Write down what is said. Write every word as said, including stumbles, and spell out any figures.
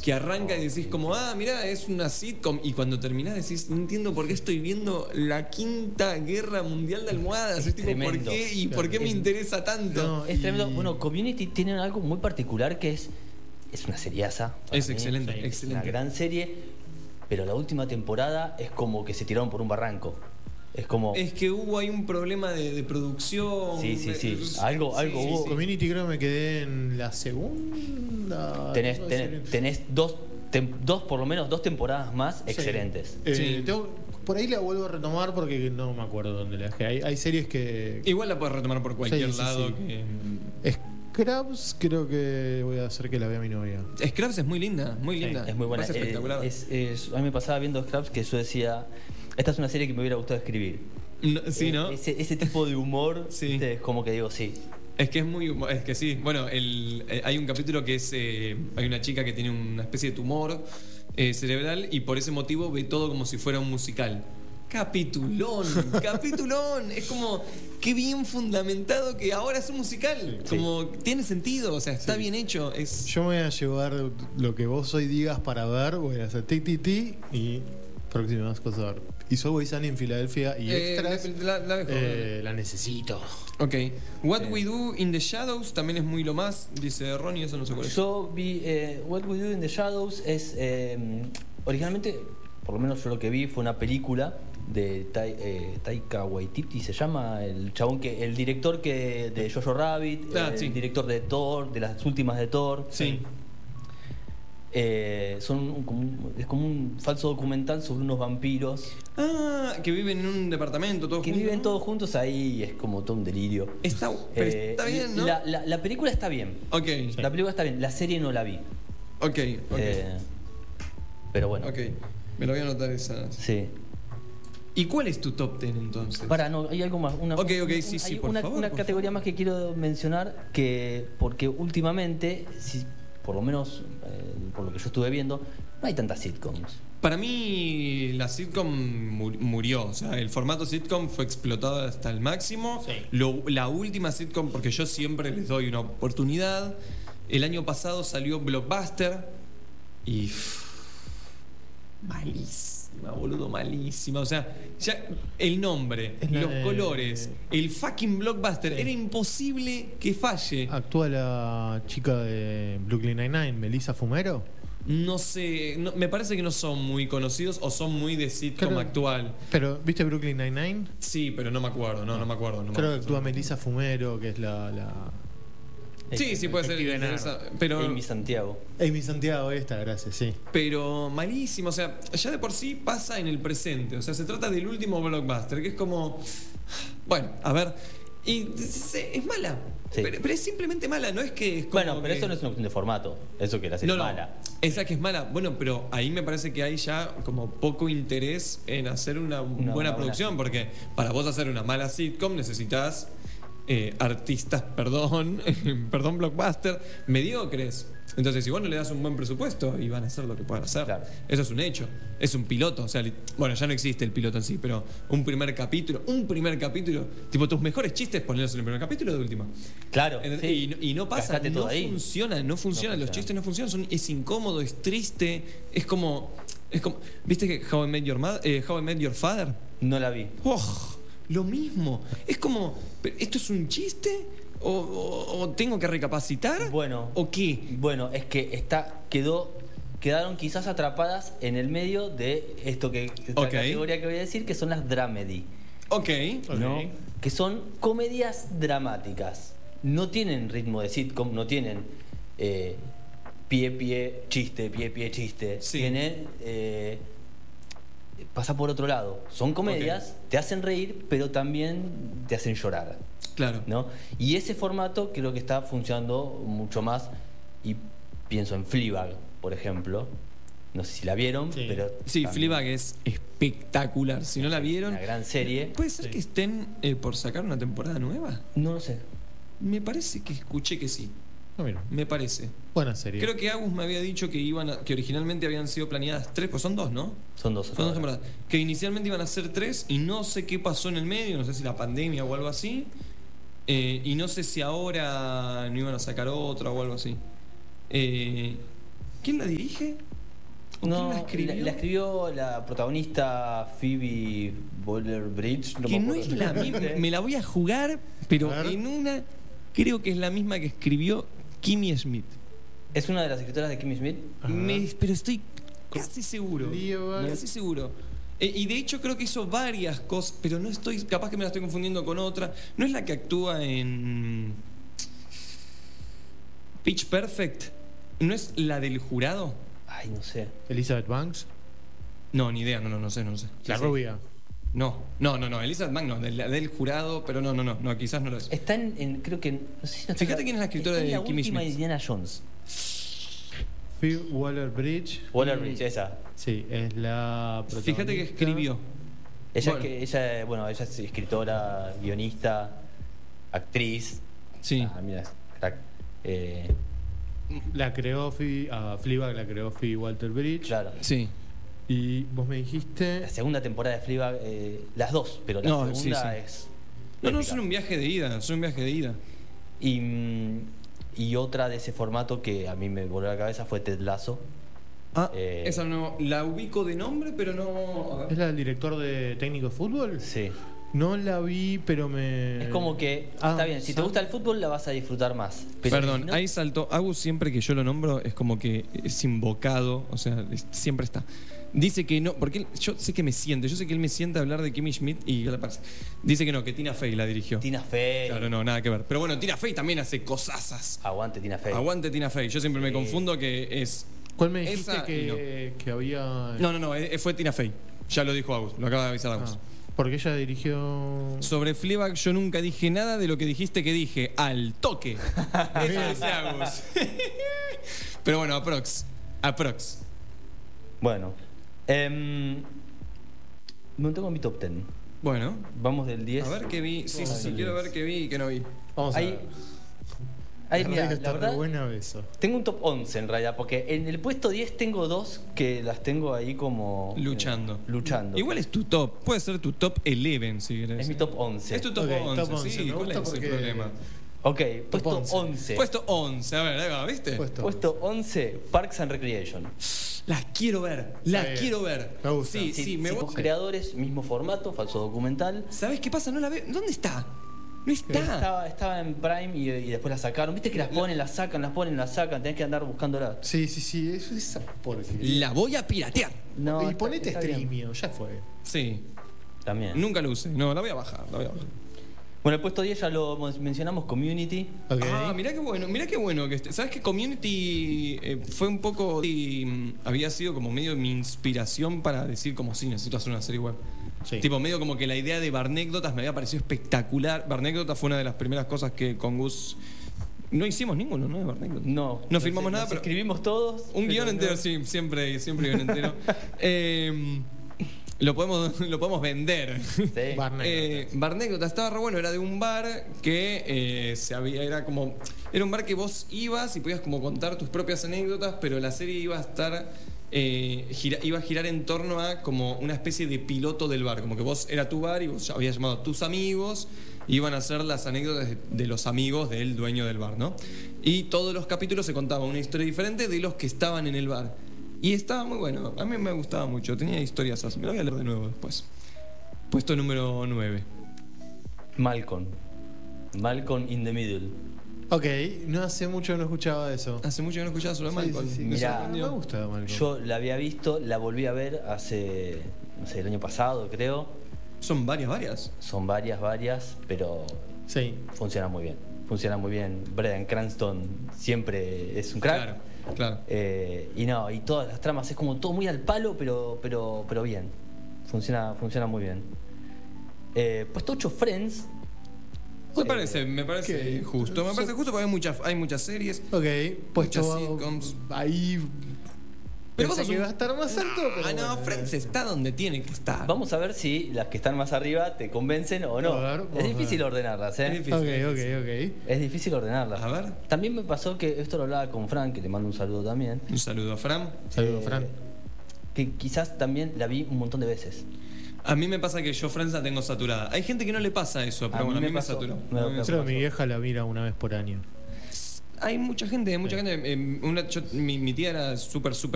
que arranca y decís como, ah, mirá, es una sitcom, y cuando terminás decís, no entiendo por qué estoy viendo la quinta guerra mundial de almohadas, es tipo, ¿por tremendo. qué? ¿Y por qué me Es- interesa tanto? No, Es y- tremendo. Bueno, Community tiene algo muy particular que es. Es una seriaza. para Es mí. excelente, Es una excelente. gran serie, pero la última temporada es como que se tiraron por un barranco. Es como. Es que hubo ahí un problema de, de producción. Sí, sí, sí. de- Algo- algo sí, hubo. sí. Community creo que me quedé en la segunda. Tenés, no, tenés, serie. tenés dos, tem- dos, por lo menos, dos temporadas más Sí. excelentes. Eh, Sí. tengo- por ahí la vuelvo a retomar porque no me acuerdo dónde la dejé. Hay, hay series que. Igual la puedes retomar por cualquier Sí, sí, lado. sí. Que... Scraps, creo que voy a hacer que la vea mi novia. Scraps es muy linda, muy Sí, linda. Es muy buena. Es espectacular. Eh, es- es- a mí me pasaba viendo Scraps que yo decía, esta es una serie que me hubiera gustado escribir. No, sí, Eh, ¿no? Ese, ese tipo de humor, Sí. ¿viste? Es como que digo, sí. Es que es muy humo- es que sí. Bueno, el, eh, hay un capítulo que es eh, hay una chica que tiene una especie de tumor eh, cerebral y por ese motivo ve todo como si fuera un musical. Capitulón, capitulón. Es como qué bien fundamentado que ahora es un musical. Sí. Como tiene sentido, o sea, está Sí. bien hecho. Es Yo me voy a llevar lo que vos hoy digas para ver. Voy a hacer ti ti ti y próximas cosas a ver. Hizo Always Sunny en Filadelfia y eh, extras. la, la dejo. eh, la necesito. Ok. What Eh. We Do in the Shadows también es muy lo más, dice Ronnie, eso no sé cuál es. Yo vi eh, What We Do in the Shadows, es eh, originalmente, por lo menos yo lo que vi, fue una película de Tai- eh, Taika Waititi, se llama, el chabón que, el director que de Jojo Rabbit, Ah, el sí. director de Thor, de las últimas de Thor. Sí. Eh, son un- como un- es como un falso documental sobre unos vampiros Ah, que viven en un departamento todos que juntos. viven todos juntos ahí, es como todo un delirio. Está, pero Eh, está bien, ¿no? la, la- la película está bien. Ok, La película está bien, la serie no la vi. ok, ok. Eh, pero bueno. Ok, me lo voy a anotar esas. Sí. ¿Y cuál es tu top ten entonces? Para, no, hay algo más. Una, Ok, ok, un- sí, sí, hay por una, favor, una por categoría más que quiero mencionar, que porque últimamente, si, por lo menos eh, por lo que yo estuve viendo, no hay tantas sitcoms. Para mí la sitcom mu- murió, o sea, el formato sitcom fue explotado hasta el máximo. Sí. Lo- la última sitcom, porque yo siempre les doy una oportunidad, el año pasado salió Blockbuster y... pff, malísima, boludo, malísima. O sea, ya el nombre, Es la los de- colores, el fucking Blockbuster, Sí. era imposible que falle. Actúa la chica de Brooklyn Nine-Nine, Melissa Fumero. No sé, no- me parece que no son muy conocidos o son muy de sitcom Creo- actual. Pero, ¿viste Brooklyn Nine-Nine? Sí, pero no me acuerdo, no, no me acuerdo. no me Creo que acuerdo. actúa Melissa Fumero, que es la, la... Sí, sí puede ser. Detective Nerd. esa- pero, Amy Santiago. Amy Santiago, esta, gracias, sí. pero malísimo, o sea, ya de por sí pasa en el presente. O sea, se trata del último blockbuster, que es como. Bueno, a ver. Y es, es mala. Sí. Pero, pero es simplemente mala, no es que es como Bueno, pero que- eso no es una cuestión de formato. Eso que la serie No, es no, mala. esa que es mala. Bueno, pero ahí me parece que hay ya como poco interés en hacer una, Una buena buena producción, porque para vos hacer una mala sitcom necesitas eh, artistas, perdón, perdón, blockbuster, mediocres. Entonces, si vos no le das un buen presupuesto, y van a hacer lo que puedan hacer. Claro. Eso es un hecho. Es un piloto. O sea, li- bueno, ya no existe el piloto en sí, pero un primer capítulo, un primer capítulo, tipo tus mejores chistes, ponerlos en el primer capítulo de última. Claro. ¿Entendés? sí. Y, no- y no pasa, Gastate no todo ahí. funciona, no funciona, No los funciona. chistes no funcionan, son, es incómodo, es triste, es como, es como, ¿viste que How I Met Your, Mother- eh, How I Met Your Father? No la vi. ¡Oh! Lo mismo, es como, ¿pero ¿esto es un chiste? ¿O, o- o tengo que recapacitar? Bueno. ¿O qué? Bueno, es que está quedó quedaron quizás atrapadas en el medio de esto que esta Ok. categoría que voy a decir, que son las dramedy, Ok, ¿no? Ok. Que son comedias dramáticas. No tienen ritmo de sitcom, no tienen eh, pie, pie, chiste, pie, pie, chiste. Sí. Tienen eh, pasa por otro lado. Son comedias, te hacen reír, pero también te hacen llorar. claro. ¿No? Y ese formato creo que está funcionando mucho más. Y pienso en Fleabag, por ejemplo. No sé si la vieron, Sí. pero. Sí, también Fleabag es espectacular, si no la vieron, Una gran serie. ¿puede ser Sí. que estén eh, por sacar una temporada nueva? No lo sé. Me parece que escuché que sí, No, mira, me parece. buena serie. Creo que Agus me había dicho que iban a- que originalmente habían sido planeadas tres, pues son dos, ¿no? Son dos. Son dos temporadas. Que inicialmente iban a ser tres y no sé qué pasó en el medio, no sé si la pandemia o algo así. Eh, y no sé si ahora no iban a sacar otra o algo así. Eh, ¿Quién la dirige? ¿O No, quién la la, escribió? la escribió la protagonista Phoebe Waller-Bridge. que me no acuerdo es la misma. exactamente. Me la voy a jugar, pero A ver. en una creo que es la misma que escribió Kimmy Schmidt. Es una de las escritoras de Kimmy Schmidt. Ajá. Me- pero estoy casi seguro. Fleabag. Casi seguro. Eh, y de hecho creo que hizo varias cosas, pero no estoy, capaz que me la estoy confundiendo con otra. ¿No es la que actúa en Pitch Perfect? ¿No es la del jurado? Ay, no sé. Elizabeth Banks. No, ni idea, no, no, no sé, no sé. La sí. rubia. No, no, no, no, Elizabeth Banks no, de la del jurado, pero no, no, no, no, quizás no lo es. Está en, en- creo que. No sé si no está Fíjate en quién es la escritora está en de la Kimmy última Schmidt. Indiana Jones. Phoebe Waller-Bridge. Waller-Bridge, esa. Sí, es la protagonista. Fíjate que escribió. Ella, Bueno. que, ella, bueno, ella es escritora, guionista, actriz. Sí. Ah, mira, crack. Eh, La creó Phoebe, ah, Fleabag la creó Phoebe Waller-Bridge. claro. Sí. Y vos me dijiste. La segunda temporada de Fleabag, eh, las dos, pero la No, segunda sí, sí. es. No, no, épica. son un viaje de ida, son un viaje de ida. Y, mm, y otra de ese formato que a mí me voló la cabeza fue Ted Lasso. Ah, Eh, esa no, la ubico de nombre, pero no... a ¿Es ver. la del director de técnico de fútbol? Sí. No la vi, pero me. Es como que, Ah, está bien, si te Sam- gusta el fútbol la vas a disfrutar más. Pero Perdón, si no- ahí saltó. Agus siempre que yo lo nombro es como que es invocado, o sea, es- siempre está. Dice que no, porque él- yo sé que me siente, yo sé que él me siente a hablar de Kimmy Schmidt y ¿qué le parece? Dice que no, que Tina Fey la dirigió. Tina Fey. Claro, no, nada que ver. Pero bueno, Tina Fey también hace cosasas. Aguante Tina Fey. Aguante Tina Fey. Yo siempre me Sí. confundo que es. ¿Cuál me dijiste Esa y que, que había. No, no, no, eh, fue Tina Fey. Ya lo dijo Agus, lo acaba de avisar Agus. Ah, porque ella dirigió. Sobre Fleabag yo nunca dije nada de lo que dijiste que dije. Al toque. Eso decía Agus. Pero bueno, aprox. Aprox. Bueno. em, me tengo mi top diez. Bueno, Vamos del diez. a ver qué vi. Sí, sí, sí, Ay, quiero Dios. ver qué vi y qué no vi. Vamos a Ahí- ver. Ahí, La mira, radio la está re verdad, buena beso. tengo un top once en realidad, porque en el puesto diez tengo dos que las tengo ahí como... eh, Luchando. luchando. Igual es tu top. Puede ser tu top once si querés. Es mi top once. Es tu top Ok, once, top once, sí. me ¿Cuál gusta es el porque- problema? Ok, puesto once. once. Puesto once. A ver, ahí va, ¿viste? Puesto. Puesto once, Parks and Recreation. Las quiero ver. Las Está bien. quiero ver. Me gusta. Sí, sí, me Mismos gusta. creadores, mismo formato, falso documental. ¿Sabes qué pasa? No la veo. ¿Dónde está? No está. Estaba, estaba en Prime y, y después la sacaron. Viste que las ponen, las sacan, las ponen, las sacan. Tenés que andar buscándola. Sí, sí, sí. Es esa porquería. La voy a piratear. No, y está- ponete está bien. streamio, ya fue. Sí. También. Nunca lo usé. No, la voy a bajar. La voy a bajar. Bueno, el puesto diez ya lo mencionamos, Community. Ok. Ah, mirá qué bueno, mirá qué bueno que este- ¿Sabes que Community eh, fue un poco. Y, mm, había sido como medio mi inspiración para decir, como sí, necesito hacer una serie web. Sí. Tipo, medio como que la idea de Barnécdotas me había parecido espectacular. Barnécdotas fue una de las primeras cosas que con Gus. No hicimos ninguno, ¿no? De Barnécdotas. No. No filmamos sé, nada, nos pero- escribimos todos. Un pero guión no- entero, sí, siempre, siempre guión entero. Eh, lo, podemos, lo podemos vender. Sí. Barnécdotas. Eh, Barnécdota estaba re bueno, era de un bar que eh, se había, era como, era un bar que vos ibas y podías como contar tus propias anécdotas, pero la serie iba a estar, eh, gira- iba a girar en torno a como una especie de piloto del bar, como que vos era tu bar y vos ya habías llamado a tus amigos, y iban a hacer las anécdotas de, de los amigos del dueño del bar, ¿no? Y todos los capítulos se contaba una historia diferente de los que estaban en el bar. Y estaba muy bueno, a mí me gustaba mucho, tenía historias así, me lo voy a leer de nuevo después. Puesto número nueve. Malcolm. Malcolm in the Middle. Ok, no hace mucho que no escuchaba eso. Hace mucho que no escuchaba sobre Sí, Malcolm. sí, sí. Me Mirá, Me sorprendió. gusta Malcolm. Yo la había visto, la volví a ver hace, no sé, el año pasado, creo. Son varias, varias. Son varias, varias, pero Sí. funciona muy bien. Funciona muy bien. Bryan Cranston siempre es un crack. Claro, claro. Eh, y no, y todas las tramas es como todo muy al palo, pero, pero, pero bien. Funciona, funciona muy bien. Eh, puesto ocho, Friends. Me Eh, parece, me parece ¿qué? justo. Me parece justo porque hay muchas, hay muchas series. Ok, puesto Muchas sitcoms. ahí. Pero Pensé vos sos que un- iba a estar más alto, pero Ah, no, bueno. Friends está donde tiene que estar. Vamos a ver si las que están más arriba te convencen o no. A ver, vamos es a difícil ver. ordenarlas, ¿eh? Es difícil. Ok, es ok, difícil. ok. Es difícil ordenarlas. A ver. También me pasó que esto lo hablaba con Frank, que le mando un saludo también. Un saludo a Fran. Saludos, Eh, Fran. Que quizás también la vi un montón de veces. A mí me pasa que yo Friends la tengo saturada. Hay gente que no le pasa eso, pero A bueno, mí a mí me me pasó. saturó. Me- A mí me me Creo que saturó. mi vieja la mira una vez por año. hay mucha gente, hay mucha Sí. gente. eh, una- yo- mi, mi tía era súper, súper